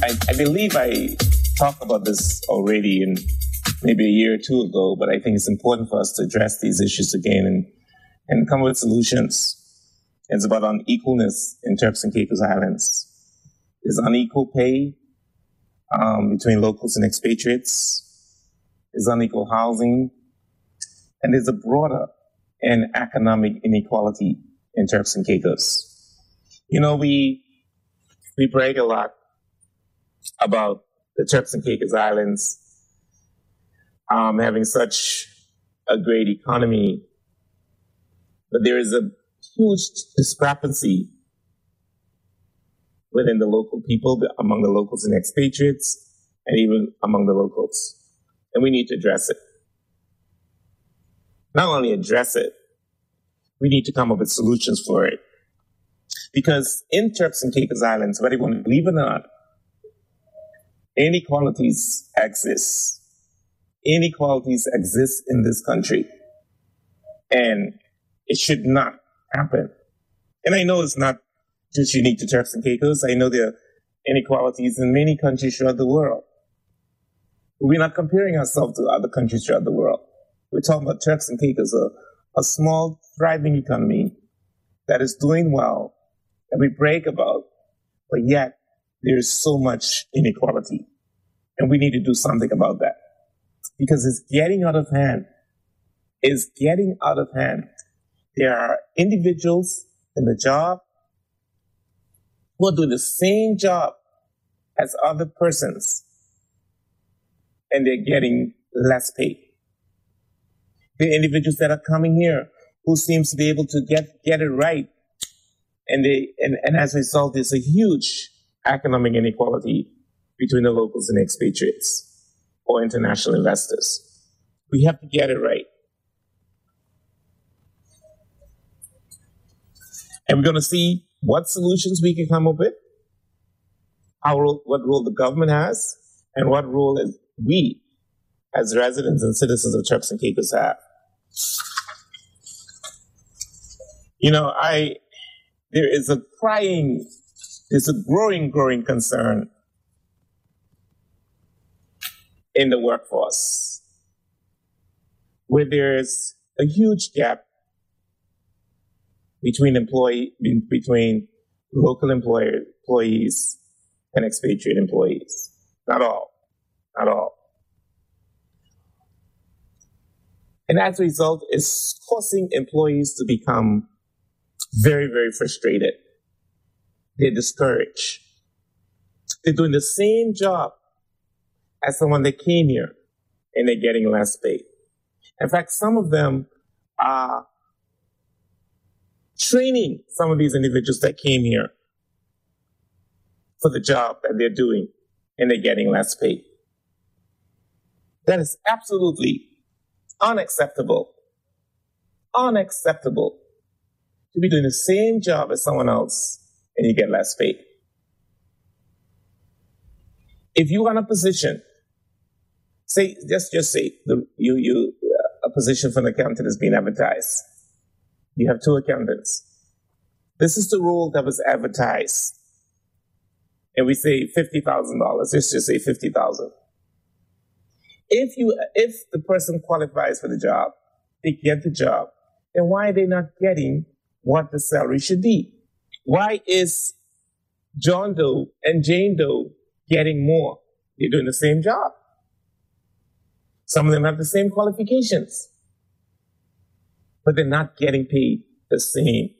I believe I talked about this already in maybe a year or two ago, but I think it's important for us to address these issues again and come up with solutions. It's about unequalness in Turks and Caicos Islands. There's unequal pay between locals and expatriates. There's unequal housing. And there's a broader and economic inequality in Turks and Caicos. You know, we brag a lot about the Turks and Caicos Islands having such a great economy, but there is a huge discrepancy within the local people, among the locals and expatriates, and even among the locals. And we need to address it. Not only address it, we need to come up with solutions for it. Because in Turks and Caicos Islands, whether you want to believe it or not, inequalities exist. Inequalities exist in this country. And it should not happen. And I know it's not just unique to Turks and Caicos. I know there are inequalities in many countries throughout the world. We're not comparing ourselves to other countries throughout the world. We're talking about Turks and Caicos, a small, thriving economy that is doing well, that we brag about, but yet there is so much inequality. And we need to do something about that because it's getting out of hand. It's getting out of hand. There are individuals in the job who are doing the same job as other persons, and they're getting less pay. The individuals that are coming here who seems to be able to get it right, and as a result, there's a huge economic inequality between the locals and expatriates or international investors. We have to get it right. And we're going to see what solutions we can come up with, what role the government has, and what role we, as residents and citizens of Turks and Caicos, have. You know, there's a growing concern in the workforce, where there's a huge gap between local employees and expatriate employees. Not all. And as a result, it's causing employees to become very, very frustrated. They're discouraged. They're doing the same job as someone that came here, and they're getting less pay. In fact, some of them are training some of these individuals that came here for the job that they're doing, and they're getting less pay. That is absolutely unacceptable. Unacceptable to be doing the same job as someone else and you get less pay. If you're in a position, say, just say a position for an accountant is being advertised. You have two accountants. This is the role that was advertised. And we say $50,000. Let's just say $50,000. If the person qualifies for the job, they get the job, then why are they not getting what the salary should be? Why is John Doe and Jane Doe getting more? They're doing the same job. Some of them have the same qualifications, but they're not getting paid the same.